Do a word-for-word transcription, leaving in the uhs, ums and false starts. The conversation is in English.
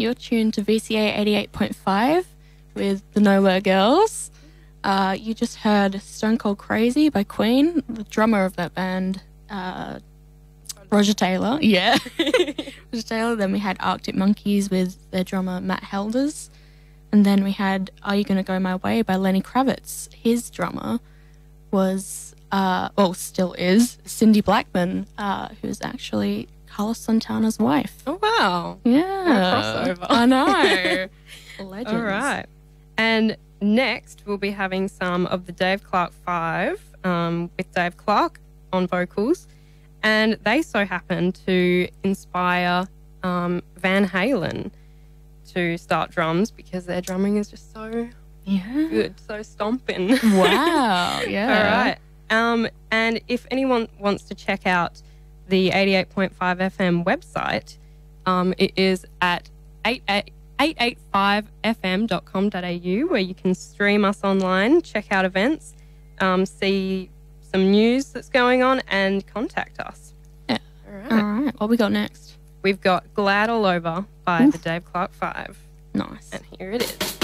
You're tuned to V C A eighty-eight point five with the Nowhere Girls. Uh, you just heard Stone Cold Crazy by Queen. The drummer of that band, uh, Roger Taylor. Yeah. Roger Taylor. Then we had Arctic Monkeys with their drummer, Matt Helders. And then we had Are You Gonna Go My Way by Lenny Kravitz. His drummer was, uh, well, still is, Cindy Blackman, uh, who's actually Carlos Santana's wife. Oh, wow. Yeah. Crossover. I know. Legends. All right. And next, we'll be having some of the Dave Clark Five um, with Dave Clark on vocals. And they so happen to inspire um, Van Halen to start drums because their drumming is just so Yeah. good, so stomping. Wow. Yeah. All right. Um, and if anyone wants to check out the eighty-eight point five F M website, um, it is at eight eight five f m dot com dot a u, where you can stream us online, check out events, um, see some news that's going on, and contact us. Yeah. All right. All right. What we got next? We've got Glad All Over by Oof. the Dave Clark Five. Nice. And here it is.